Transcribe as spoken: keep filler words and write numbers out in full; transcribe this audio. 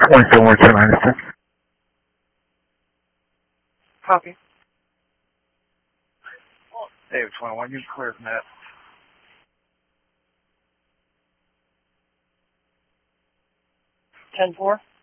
twenty-seven one ten Anderson. Copy. David twenty-one, you clear from that. ten four.